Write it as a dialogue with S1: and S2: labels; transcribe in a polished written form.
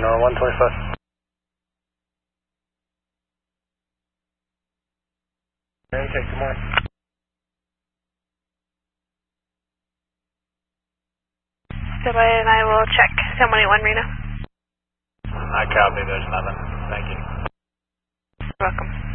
S1: 125. Take good morning.
S2: Goodbye, and I will check 1021 Reno.
S1: I copy, there's nothing. Thank you.
S2: You're welcome.